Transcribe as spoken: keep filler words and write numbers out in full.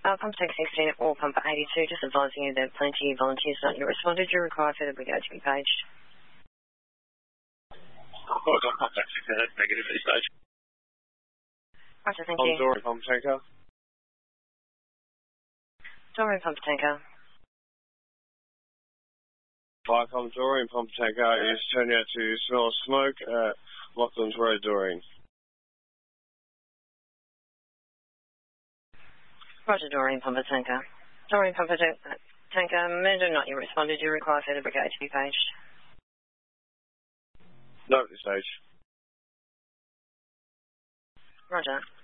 Uh, pump tank sixteen or pump eighty-two, just advising you that plenty of volunteers not yet responded. You require further brigade to be paged. Well done, pump tank sixteen, negative at this stage. Roger, thank you. Dorian pump tanker. Dorian pump tanker. Viacom Dorian pump tanker is turning out to smell smoke at Lachlan's Road, Dorian. Roger, Dorian pumper tanker. Dorian pumper tanker, Mando not yet responded. You require further brigade to be paged. No at this stage. Roger.